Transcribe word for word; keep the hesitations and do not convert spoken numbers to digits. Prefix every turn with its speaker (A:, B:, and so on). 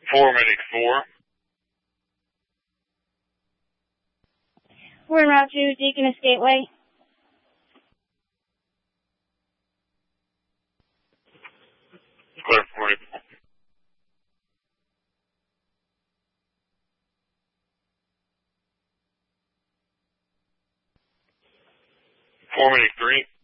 A: Four medic four.
B: We're en route to Deaconess Gateway.
A: Clear for it. Four medic three.